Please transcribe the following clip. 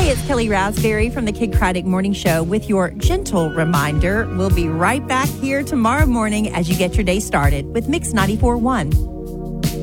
it's Kelly Raspberry from the Kid Craddock Morning Show with your gentle reminder. We'll be right back here tomorrow morning as you get your day started with Mix 94.1.